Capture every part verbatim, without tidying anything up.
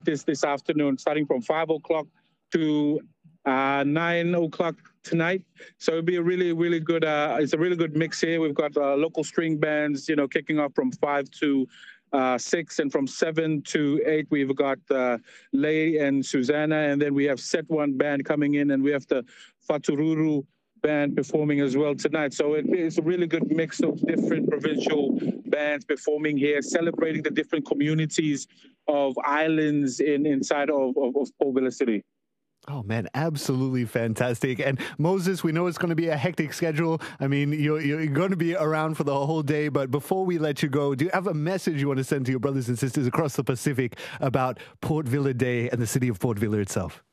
this this afternoon, starting from five o'clock to uh, nine o'clock tonight. So it'll be a really, really good, uh, it's a really good mix here. We've got uh, local string bands, you know, kicking off from five to uh, six, and from seven to eight, we've got uh, Lay and Susanna, and then we have Set One Band coming in, and we have the Fatururu band performing as well tonight. So it, it's a really good mix of different provincial bands performing here, celebrating the different communities of islands in inside of, of, of Port Vila City. Oh, man, absolutely fantastic. And Moses, we know it's going to be a hectic schedule. I mean, you're, you're going to be around for the whole day. But before we let you go, do you have a message you want to send to your brothers and sisters across the Pacific about Port Vila Day and the city of Port Vila itself?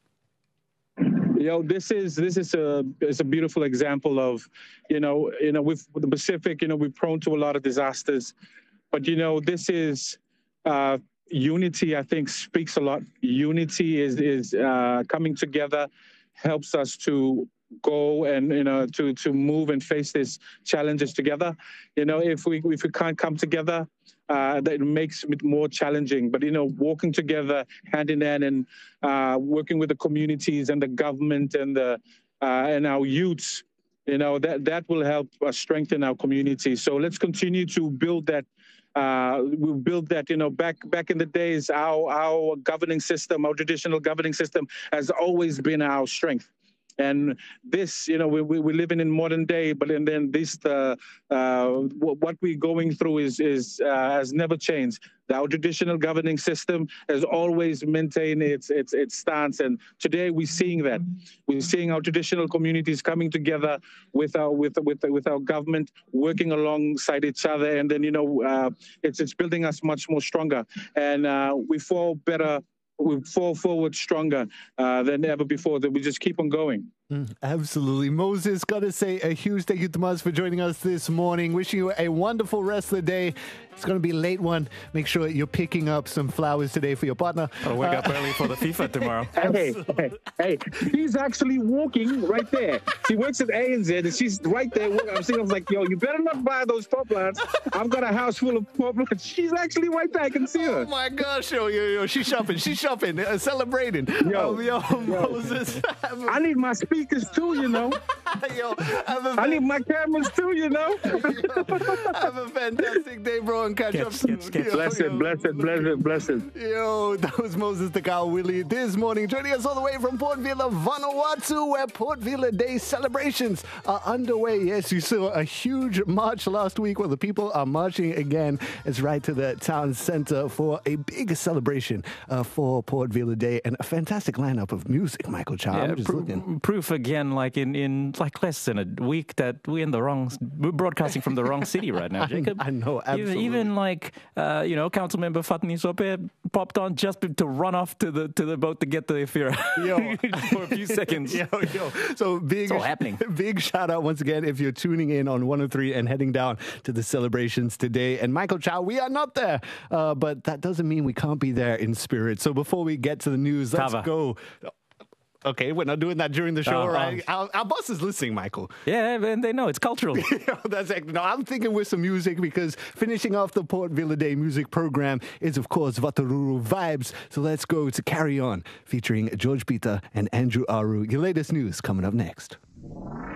You know, this is this is a is a beautiful example of, you know, you know, with the Pacific, you know, we're prone to a lot of disasters, but you know, this is uh, unity. I think speaks a lot. Unity is is uh, coming together, helps us to go and you know to to move and face these challenges together. You know, if we if we can't come together, Uh, that makes it more challenging. But, you know, walking together hand in hand and uh, working with the communities and the government and the uh, and our youths, you know, that, that will help us strengthen our community. So let's continue to build that. Uh, we build that, you know, back back in the days, our, our governing system, our traditional governing system has always been our strength. And this, you know, we, we, we're living in modern day, but and then this, uh, uh, what we're going through is is uh, has never changed. Our traditional governing system has always maintained its its its stance, and today we're seeing that. We're seeing our traditional communities coming together with our with with with our government, working alongside each other, and then you know, uh, it's it's building us much more stronger, and uh, we fall better. We fall forward stronger uh, than ever before. That we just keep on going. Mm, absolutely. Moses, got to say a huge thank you to Maz for joining us this morning. Wishing you a wonderful rest of the day. It's going to be a late one. Make sure you're picking up some flowers today for your partner. I'll wake uh, up early for the FIFA tomorrow. Hey, hey, hey, she's actually walking right there. She works at A N Z and she's right there. I'm saying, I was like, yo, you better not buy those pop plants. I've got a house full of pop plants. She's actually right there. I can see her. Oh my gosh, yo, yo, yo. She's shopping. She's shopping. Uh, celebrating. Yo, um, yo, yo, Moses. I need my speakers too, you know. Yo, I need my cameras too, you know. Yo, have a fantastic day, bro, and catch sketch, up sketch, soon. sketch. Yo, Blessed, yo. blessed, blessed, blessed. Yo, that was Moses Takao Willie this morning, joining us all the way from Port Vila, Vanuatu, where Port Vila Day celebrations are underway. Yes, you saw a huge march last week where the people are marching again. It's right to the town center for a big celebration uh, for Port Vila Day, and a fantastic lineup of music, Michael Chow. Yeah, I'm just pr- looking. Proof again, like in, in like less than a week, that we're in the wrong, we're broadcasting from the wrong city right now, Jacob. I know, absolutely. Even, even like, uh, you know, council member Fatni Sope popped on just to run off to the to the boat to get the Efira for a few seconds. Yo, yo. So big, it's all happening. Big shout out once again if you're tuning in on one oh three and heading down to the celebrations today. And Michael Chow, we are not there, uh, but that doesn't mean we can't be there in spirit. So before we get to the news, let's Cover. go. Okay, we're not doing that during the show, Uh, right? um, Our, our boss is listening, Michael. Yeah, and they know it's cultural. That's it. No, I'm thinking with some music, because finishing off the Port Vila Day music program is, of course, Vataruru Vibes. So let's go to Carry On, featuring George Peter and Andrew Aru. Your latest news coming up next.